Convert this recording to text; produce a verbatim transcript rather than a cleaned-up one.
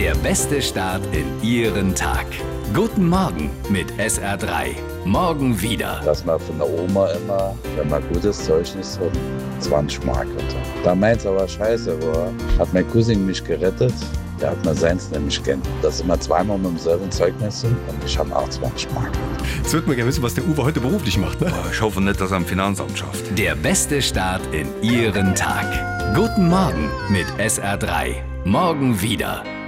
Der beste Start in Ihren Tag. Guten Morgen mit S R drei. Morgen wieder. Dass man von der Oma immer, wenn man gutes Zeugnis hat, zwanzig Mark hatte. Da meint's aber scheiße war, hat mein Cousin mich gerettet. Der hat mir seins nämlich kennt. Da sind wir zweimal mit demselben Zeugnis und ich habe auch zwanzig Mark. Jetzt wird man gerne wissen, was der Uwe heute beruflich macht, ne? Ich hoffe nicht, dass er am Finanzamt schafft. Der beste Start in Ihren Tag. Guten Morgen mit S R drei. Morgen wieder.